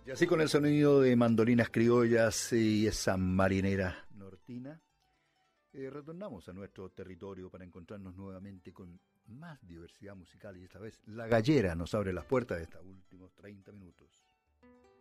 Y así con el sonido de mandolinas criollas y esa marinera nortina, retornamos a nuestro territorio para encontrarnos nuevamente con más diversidad musical y esta vez la gallera nos abre las puertas de estos últimos 30 minutos.